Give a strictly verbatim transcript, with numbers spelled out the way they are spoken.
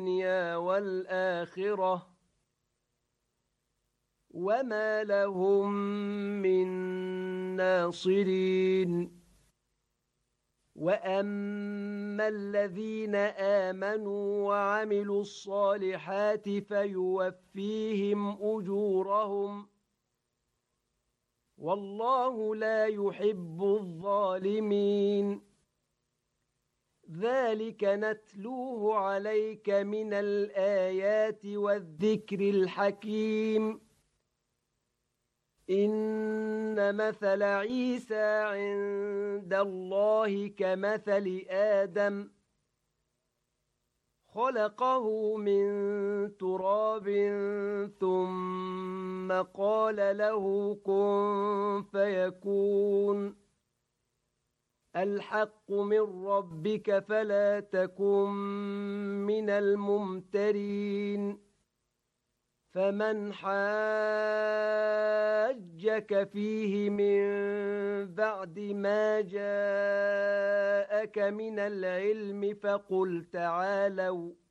الدنيا والآخرة وما لهم من ناصرين. وأما الذين آمنوا وعملوا الصالحات فيوفيهم أجورهم والله لا يحب الظالمين. ذلك نتلوه عليك من الآيات والذكر الحكيم. إن مثل عيسى عند الله كمثل آدم خلقه من تراب ثم قال له كن فيكون. الحق من ربك فلا تكن من الممترين. فمن حاجك فيه من بعد ما جاءك من العلم فقل تعالوا